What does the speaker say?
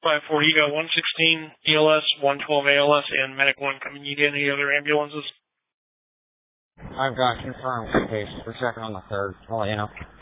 540, you got 116 ELS, 112 ALS, and Medic 1 coming. You get any other ambulances? I've got confirmed case. We're checking on the third. I'll let you know.